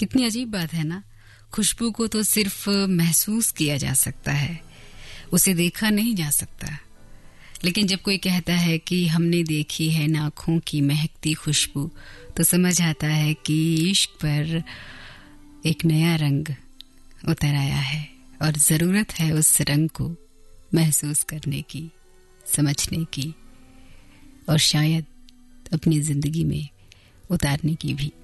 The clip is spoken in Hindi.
कितनी अजीब बात है ना। खुशबू को तो सिर्फ महसूस किया जा सकता है, उसे देखा नहीं जा सकता। लेकिन जब कोई कहता है कि हमने देखी है नाखों की महकती खुशबू, तो समझ आता है कि इश्क पर एक नया रंग उतर आया है और ज़रूरत है उस रंग को महसूस करने की, समझने की और शायद अपनी ज़िंदगी में उतारने की भी।